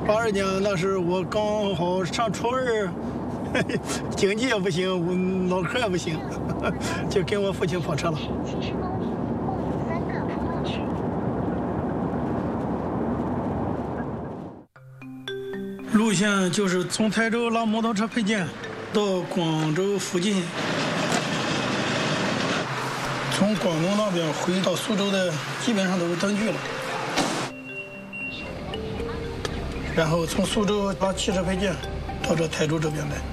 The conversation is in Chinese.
82年那时我刚好上初二，经济也不行，脑壳也不行，就跟我父亲跑车了。路线就是从台州拉摩托车配件到广州附近，从广东那边回到苏州的基本上都是登记了，然后从苏州拉汽车配件到这台州这边来。